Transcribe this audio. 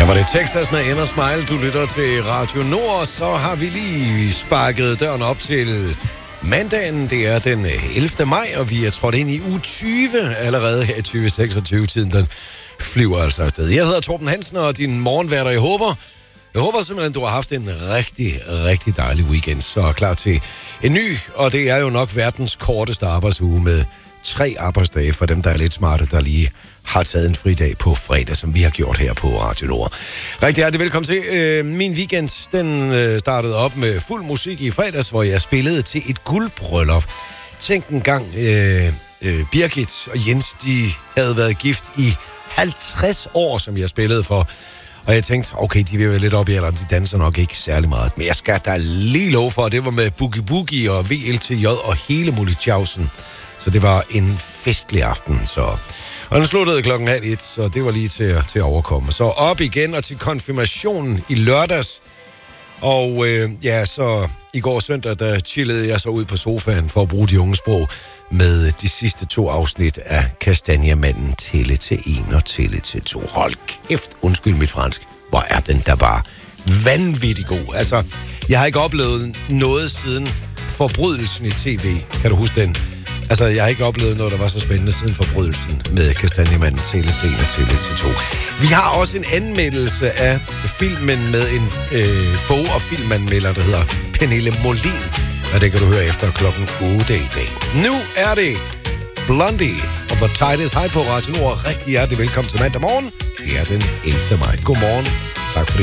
var det Texas med Ender Smile. Du lytter til Radio Nord, så har vi lige sparket døren op til mandagen. Det er den 11. maj, og vi er trådt ind i uge 20 allerede her i 2026-tiden. Den flyver altså afsted. Jeg hedder Torben Hansen, og din morgenværter, jeg håber simpelthen, du har haft en rigtig, rigtig dejlig weekend. Så er klar til en ny, og det er jo nok verdens korteste arbejdsuge med 3 arbejdsdage for dem, der er lidt smarte, der lige har taget en fridag på fredag, som vi har gjort her på Radio Nord. Rigtig hjertelig velkommen til. Min weekend, den startede op med fuld musik i fredags, hvor jeg spillede til et guldbryllup. Tænk en gang, Birgit og Jens, de havde været gift i 50 år, som jeg spillede for. Og jeg tænkte, okay, de vil være lidt op i alderen, de danser nok ikke særlig meget. Men jeg skal da lige love for, at det var med Boogie Boogie og VLTJ og hele Molly-Tjavsen. Så det var en festlig aften, så... Og den sluttede 1:30, så det var lige til at overkomme. Så op igen og til konfirmationen i lørdags. Og så i går søndag, der chillede jeg så ud på sofaen for at bruge de unge sprog med de sidste 2 afsnit af Kastanjemanden Tælle til 1 og Tælle til 2. Hold kæft, undskyld mit fransk. Hvor er den der bare vanvittig god. Altså, jeg har ikke oplevet noget siden Forbrydelsen i TV. Kan du huske den? Altså, jeg har ikke oplevet noget, der var så spændende siden Forbrydelsen med Kastanjemanden Tælle til 1 og Tælle til 2. Vi har også en anmeldelse af filmen med en bog- og filmanmelder, der hedder Pernille Molin. Og det kan du høre efter klokken 8 i dag. Nu er det Blondie og The Tide is High på Radio Nord. Rigtig hjertelig velkommen til mandag morgen. Det er den 11. maj. Godmorgen. Tak for det.